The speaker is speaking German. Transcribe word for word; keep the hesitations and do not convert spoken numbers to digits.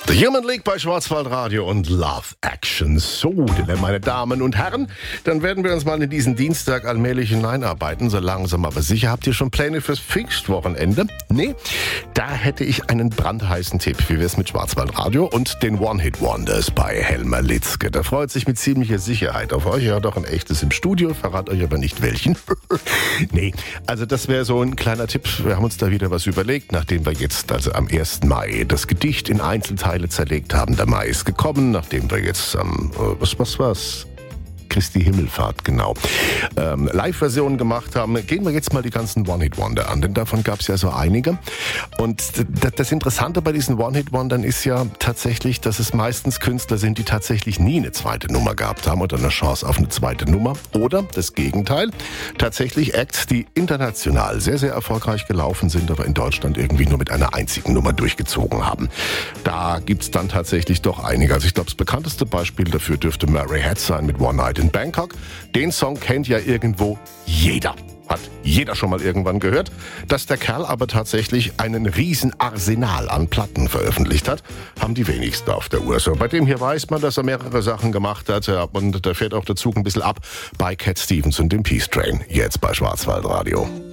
The Human League bei Schwarzwaldradio und Love Action. So, meine Damen und Herren, dann werden wir uns mal in diesen Dienstag allmählich hineinarbeiten, so langsam aber sicher. Habt ihr schon Pläne fürs Pfingstwochenende? Nee? Da hätte ich einen brandheißen Tipp. Wie wär's mit Schwarzwaldradio und den One-Hit-Wonders bei Helmer Litzke? Der freut sich mit ziemlicher Sicherheit auf euch. Er hat auch ein echtes im Studio, verrat euch aber nicht welchen. Nee, also das wäre so ein kleiner Tipp. Wir haben uns da wieder was überlegt, nachdem wir jetzt also am ersten Mai das Gedicht in Einzelteile zerlegt haben. Der Mai ist gekommen, nachdem wir jetzt am, ähm, was, was war's? Christi Himmelfahrt, genau, ähm, Live-Versionen gemacht haben. Gehen wir jetzt mal die ganzen One-Hit-Wonder an, denn davon gab es ja so einige. Und das Interessante bei diesen One-Hit-Wondern ist ja tatsächlich, dass es meistens Künstler sind, die tatsächlich nie eine zweite Nummer gehabt haben oder eine Chance auf eine zweite Nummer. Oder das Gegenteil, tatsächlich Acts, die international sehr, sehr erfolgreich gelaufen sind, aber in Deutschland irgendwie nur mit einer einzigen Nummer durchgezogen haben. Da gibt's dann tatsächlich doch einige. Also ich glaube, das bekannteste Beispiel dafür dürfte Murray Head sein mit One Night in Bangkok. Den Song kennt ja irgendwo jeder. Hat jeder schon mal irgendwann gehört. Dass der Kerl aber tatsächlich einen riesen Arsenal an Platten veröffentlicht hat, haben die wenigsten auf der Uhr. So, bei dem hier weiß man, dass er mehrere Sachen gemacht hat. Und da fährt auch der Zug ein bisschen ab bei Cat Stevens und dem Peace Train. Jetzt bei Schwarzwaldradio.